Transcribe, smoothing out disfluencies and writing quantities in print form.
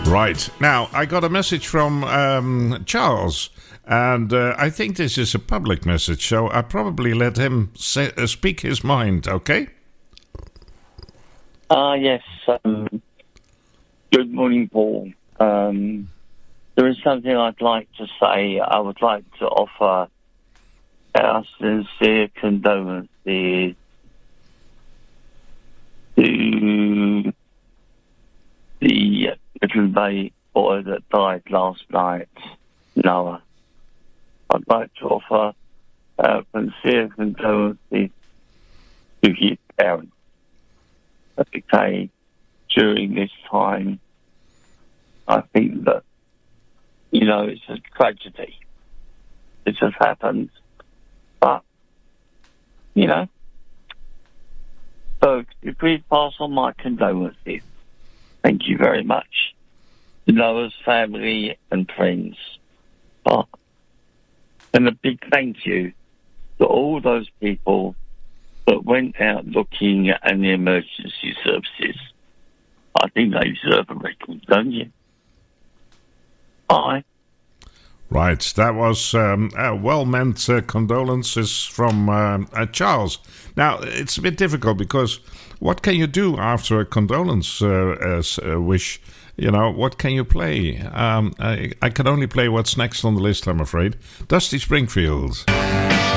Right. Now, I got a message from Charles, and I think this is a public message, so I probably let him speak his mind, okay? Yes. Good morning, Paul. There is something I'd like to say. I would like to offer our sincere condolences to the little boy that died last night, Noah. I'd like to offer our sincere condolences to his parents. Okay, during this time, I think that, it's a tragedy. It has happened. But, so if we pass on my condolences, thank you very much to Noah's family and friends. And a big thank you to all those people that went out looking at the emergency services. I think they deserve a record, don't you? Bye. Right, that was well-meant condolences from Charles. Now, it's a bit difficult because what can you do after a condolence wish? What can you play? I can only play what's next on the list, I'm afraid. Dusty Springfield.